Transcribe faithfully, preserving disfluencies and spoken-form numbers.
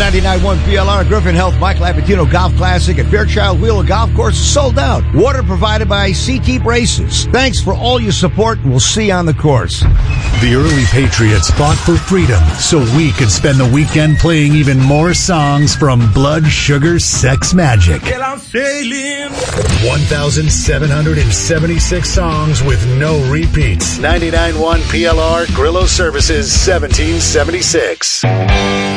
ninety-nine point one P L R Griffin Health Mike Lapatino Golf Classic at Fairchild Wheeler Golf Course is sold out. Water provided by SeaKeep Races. Thanks for all your support, and we'll see you on the course. The early Patriots fought for freedom so we could spend the weekend playing even more songs from Blood Sugar Sex Magic. Well, I'm sailing. one thousand seven hundred seventy-six songs with no repeats. ninety-nine point one P L R Grillo Services, seventeen seventy-six.